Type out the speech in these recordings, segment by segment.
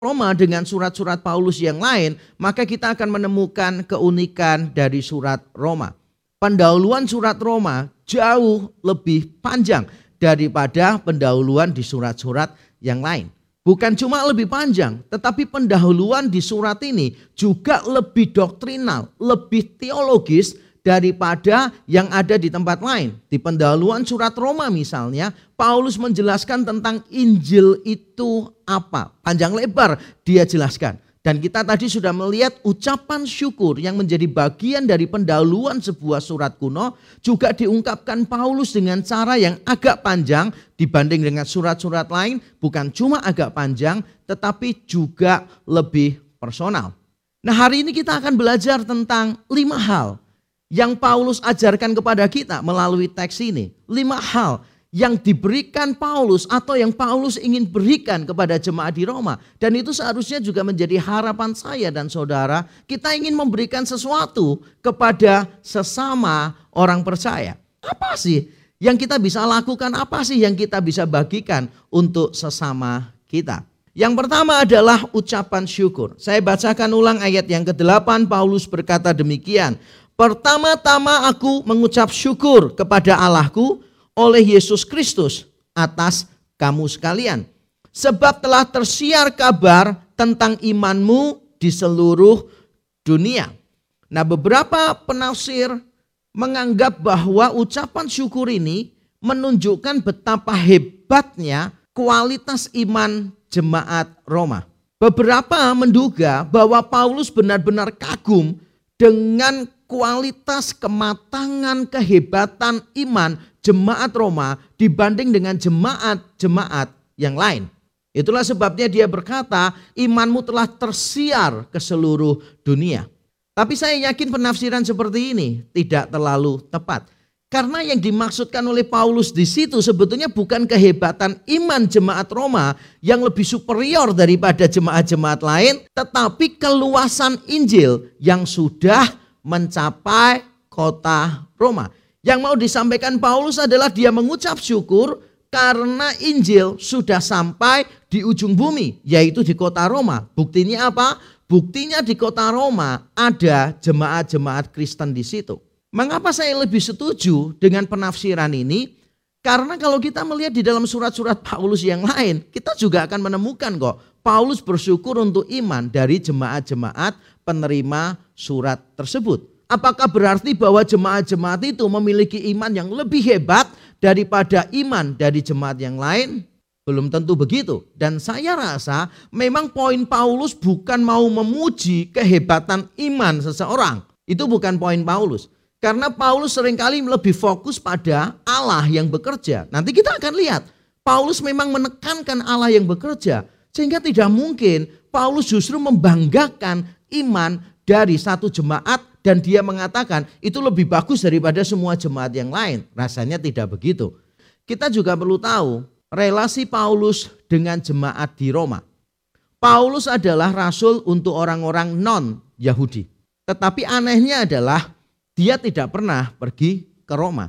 Roma dengan surat-surat Paulus yang lain, maka kita akan menemukan keunikan dari surat Roma. Pendahuluan surat Roma jauh lebih panjang daripada pendahuluan di surat-surat yang lain. Bukan cuma lebih panjang, tetapi pendahuluan di surat ini juga lebih doktrinal, lebih teologis daripada yang ada di tempat lain. Di pendahuluan surat Roma misalnya, Paulus menjelaskan tentang Injil itu apa. Panjang lebar dia jelaskan. Dan kita tadi sudah melihat ucapan syukur yang menjadi bagian dari pendahuluan sebuah surat kuno juga diungkapkan Paulus dengan cara yang agak panjang dibanding dengan surat-surat lain. Bukan cuma agak panjang tetapi juga lebih personal. Nah, hari ini kita akan belajar tentang 5 hal yang Paulus ajarkan kepada kita melalui teks ini. 5 hal yang diberikan Paulus atau yang Paulus ingin berikan kepada jemaat di Roma. Dan itu seharusnya juga menjadi harapan saya dan saudara. Kita ingin memberikan sesuatu kepada sesama orang percaya. Apa sih yang kita bisa lakukan? Apa sih yang kita bisa bagikan untuk sesama kita? Yang pertama adalah ucapan syukur. Saya bacakan ulang ayat yang ke-8. Paulus berkata demikian. Pertama-tama aku mengucap syukur kepada Allahku oleh Yesus Kristus atas kamu sekalian. Sebab telah tersiar kabar tentang imanmu di seluruh dunia. Nah, beberapa penafsir menganggap bahwa ucapan syukur ini menunjukkan betapa hebatnya kualitas iman jemaat Roma. Beberapa menduga bahwa Paulus benar-benar kagum dengan kualitas, kematangan, kehebatan iman jemaat Roma dibanding dengan jemaat-jemaat yang lain. Itulah sebabnya dia berkata, imanmu telah tersiar ke seluruh dunia. Tapi saya yakin penafsiran seperti ini tidak terlalu tepat. Karena yang dimaksudkan oleh Paulus di situ sebetulnya bukan kehebatan iman jemaat Roma yang lebih superior daripada jemaat-jemaat lain, tetapi keluasan Injil yang sudah mencapai kota Roma. Yang mau disampaikan Paulus adalah dia mengucap syukur karena Injil sudah sampai di ujung bumi, yaitu di kota Roma. Buktinya apa? Buktinya di kota Roma ada jemaat-jemaat Kristen di situ. Mengapa saya lebih setuju dengan penafsiran ini? Karena kalau kita melihat di dalam surat-surat Paulus yang lain, kita juga akan menemukan kok Paulus bersyukur untuk iman dari jemaat-jemaat penerima surat tersebut. Apakah berarti bahwa jemaat-jemaat itu memiliki iman yang lebih hebat daripada iman dari jemaat yang lain? Belum tentu begitu. Dan saya rasa memang poin Paulus bukan mau memuji kehebatan iman seseorang. Itu bukan poin Paulus. Karena Paulus seringkali lebih fokus pada Allah yang bekerja. Nanti kita akan lihat, Paulus memang menekankan Allah yang bekerja. Sehingga tidak mungkin Paulus justru membanggakan iman dari satu jemaat dan dia mengatakan itu lebih bagus daripada semua jemaat yang lain. Rasanya tidak begitu. Kita juga perlu tahu relasi Paulus dengan jemaat di Roma. Paulus adalah rasul untuk orang-orang non-Yahudi. Tetapi anehnya adalah dia tidak pernah pergi ke Roma.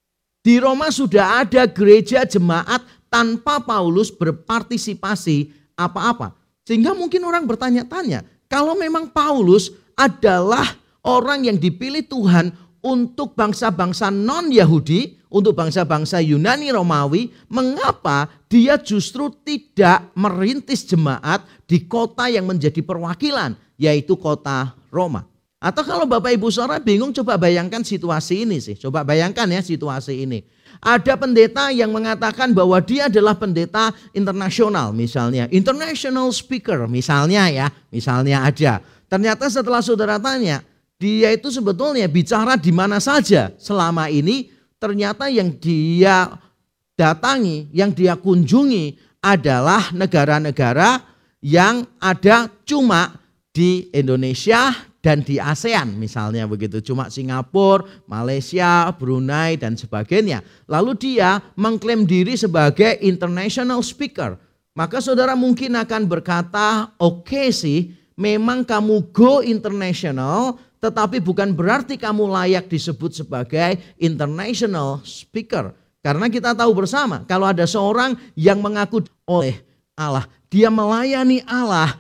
Di Roma sudah ada gereja jemaat tanpa Paulus berpartisipasi apa-apa. Sehingga mungkin orang bertanya-tanya, kalau memang Paulus adalah orang yang dipilih Tuhan untuk bangsa-bangsa non-Yahudi, untuk bangsa-bangsa Yunani Romawi, mengapa dia justru tidak merintis jemaat di kota yang menjadi perwakilan, yaitu kota Roma? Atau kalau Bapak Ibu Saudara bingung, coba bayangkan situasi ini sih. Coba bayangkan ya situasi ini. Ada pendeta yang mengatakan bahwa dia adalah pendeta internasional misalnya. International speaker misalnya ya. Misalnya ada. Ternyata setelah saudara tanya, dia itu sebetulnya bicara di mana saja selama ini. Ternyata yang dia datangi, yang dia kunjungi adalah negara-negara yang ada cuma di Indonesia dan di ASEAN misalnya begitu. Cuma Singapura, Malaysia, Brunei dan sebagainya. Lalu dia mengklaim diri sebagai international speaker. Maka saudara mungkin akan berkata, oke sih, memang kamu go international, tetapi bukan berarti kamu layak disebut sebagai international speaker. Karena kita tahu bersama, kalau ada seorang yang mengaku oleh Allah, dia melayani Allah